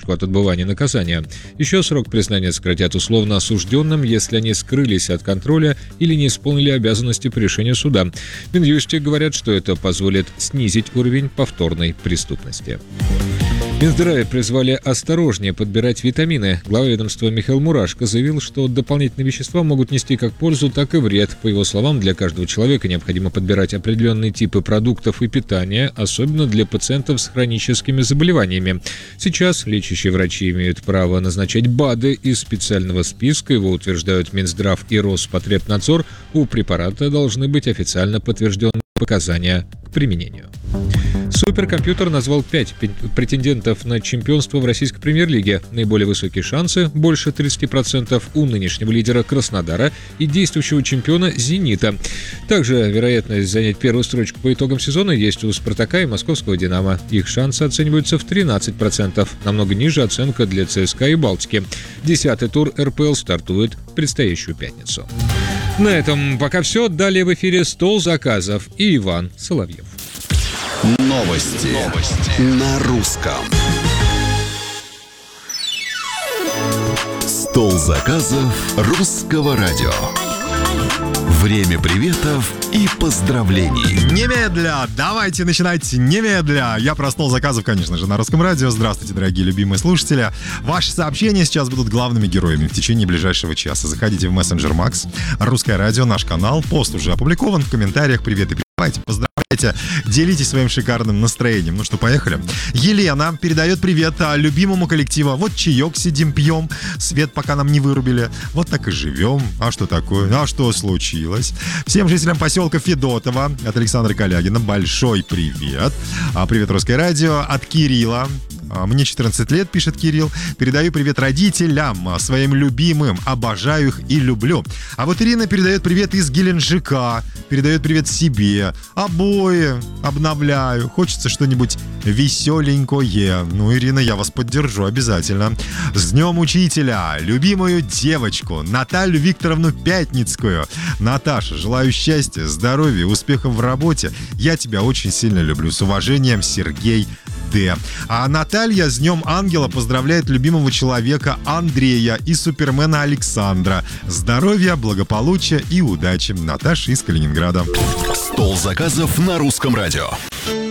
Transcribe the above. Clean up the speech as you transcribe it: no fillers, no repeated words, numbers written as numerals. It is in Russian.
отсрочку от отбывания наказания. Еще срок признания сократят условно осужденным, если они скрылись от контроля или не исполнили обязанности по решению суда. В Минюсте говорят, что это позволит снизить уровень повторной преступности. Минздраве призвали осторожнее подбирать витамины. Глава ведомства Михаил Мурашко заявил, что дополнительные вещества могут нести как пользу, так и вред. По его словам, для каждого человека необходимо подбирать определенные типы продуктов и питания, особенно для пациентов с хроническими заболеваниями. Сейчас лечащие врачи имеют право назначать БАДы из специального списка, его утверждают Минздрав и Роспотребнадзор. У препарата должны быть официально подтвержденные показания к применению. Суперкомпьютер назвал 5 претендентов на чемпионство в российской премьер-лиге. Наиболее высокие шансы, больше 30%, у нынешнего лидера Краснодара и действующего чемпиона «Зенита». Также вероятность занять первую строчку по итогам сезона есть у «Спартака» и московского «Динамо». Их шансы оцениваются в 13%, намного ниже оценка для ЦСКА и «Балтики». 10-й тур РПЛ стартует в предстоящую пятницу. На этом пока все. Далее в эфире «Стол заказов» и Иван Соловьев. Новости на русском. Стол заказов русского радио. Время приветов и поздравлений. Немедля! Давайте начинать немедля! Я про стол заказов, конечно же, на русском радио. Здравствуйте, дорогие любимые слушатели. Ваши сообщения сейчас будут главными героями в течение ближайшего часа. Заходите в мессенджер Макс, Русское радио, наш канал. Пост уже опубликован. В комментариях привет и передавайте. Поздравляйте, делитесь своим шикарным настроением. Ну что, поехали. Елена передает привет любимому коллективу. Вот чаек сидим, пьем. Свет пока нам не вырубили. Вот так и живем. А что такое? А что случилось? Всем жителям поселка Федотово от Александра Калягина большой привет. Привет, Русское радио. От Кирилла. Мне 14 лет, пишет Кирилл. Передаю привет родителям, своим любимым. Обожаю их и люблю. А вот Ирина передает привет из Геленджика. Передает привет себе. Обои обновляю. Хочется что-нибудь веселенькое. Ну, Ирина, я вас поддержу обязательно. С Днем Учителя. Любимую девочку Наталью Викторовну Пятницкую. Наташа, желаю счастья, здоровья, успехов в работе. Я тебя очень сильно люблю. С уважением, Сергей Д. А Наталья с Днем Ангела поздравляет любимого человека Андрея и супермена Александра. Здоровья, благополучия и удачи. Наташа из Калининграда. Стол заказов на русском радио.